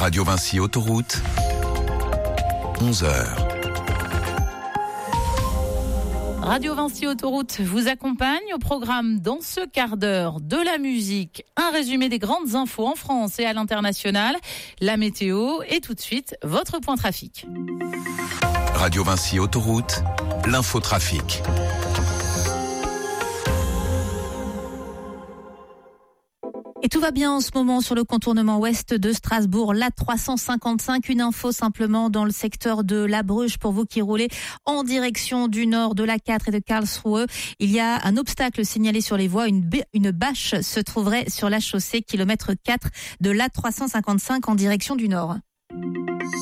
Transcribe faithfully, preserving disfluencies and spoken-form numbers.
Radio Vinci Autoroute, onze heures. Radio Vinci Autoroute vous accompagne au programme dans ce quart d'heure de la musique, un résumé des grandes infos en France et à l'international, la météo et tout de suite votre point trafic. Radio Vinci Autoroute, l'infotrafic. Et tout va bien en ce moment sur le contournement ouest de Strasbourg, l'A trois cent cinquante-cinq. Une info simplement dans le secteur de La Bruche pour vous qui roulez en direction du nord de l'A quatre et de Karlsruhe. Il y a un obstacle signalé sur les voies. Une, b- une bâche se trouverait sur la chaussée, kilomètre quatre de l'A trois cent cinquante-cinq en direction du nord.